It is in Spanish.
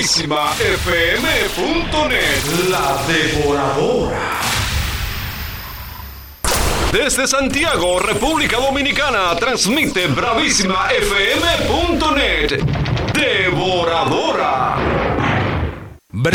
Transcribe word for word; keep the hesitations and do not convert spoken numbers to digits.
bravísima f m punto net. La Devoradora. Desde Santiago, República Dominicana, transmite bravísima f m punto net. Devoradora.